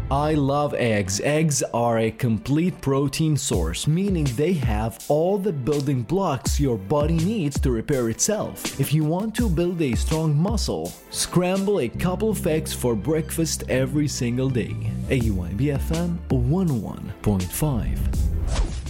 I love eggs. Eggs are a complete protein source, meaning they have all the building blocks your body needs to repair itself. If you want to build a strong muscle, scramble a couple of eggs for breakfast every single day. AUIB FM 101.5.